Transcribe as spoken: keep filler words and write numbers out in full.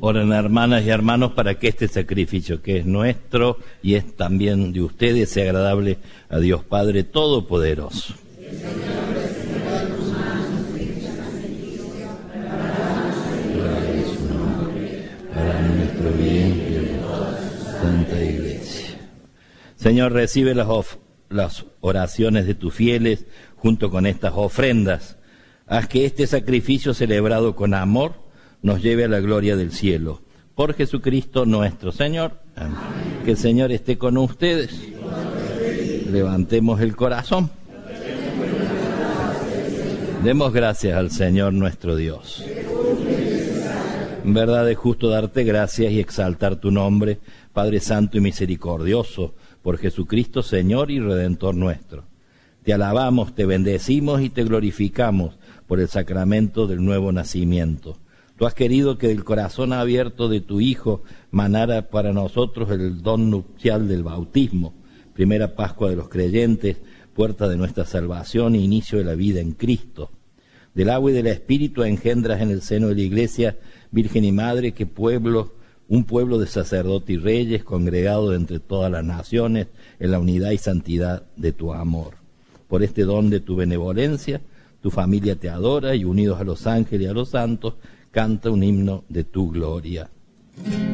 Oren, hermanas y hermanos, para que este sacrificio que es nuestro y es también de ustedes sea agradable a Dios Padre Todopoderoso. Para nuestro bien y de toda Santa Iglesia. Señor, recibe las, of- las oraciones de tus fieles junto con estas ofrendas. Haz que este sacrificio celebrado con amor nos lleve a la gloria del cielo. Por Jesucristo nuestro Señor. Amén. Que el Señor esté con ustedes. Levantemos el corazón. Demos gracias al Señor nuestro Dios. En verdad es justo darte gracias y exaltar tu nombre, Padre Santo y Misericordioso, por Jesucristo Señor y Redentor nuestro. Te alabamos, te bendecimos y te glorificamos por el sacramento del nuevo nacimiento. Tú has querido que del corazón abierto de tu Hijo manara para nosotros el don nupcial del bautismo, primera Pascua de los creyentes, puerta de nuestra salvación e inicio de la vida en Cristo. Del agua y del Espíritu engendras en el seno de la Iglesia, Virgen y Madre, que pueblo, un pueblo de sacerdotes y reyes, congregados entre todas las naciones, en la unidad y santidad de tu amor. Por este don de tu benevolencia, tu familia te adora y unidos a los ángeles y a los santos, canta un himno de tu gloria.